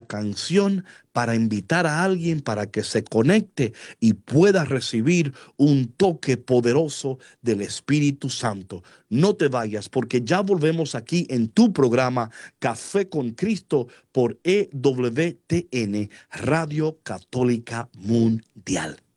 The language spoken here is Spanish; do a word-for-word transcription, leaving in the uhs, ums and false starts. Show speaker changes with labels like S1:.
S1: canción para invitar a alguien para que se conecte y pueda recibir un toque poderoso del Espíritu Santo. No te vayas porque ya volvemos aquí en tu programa Café con Cristo por E W T N, Radio Católica Mundial.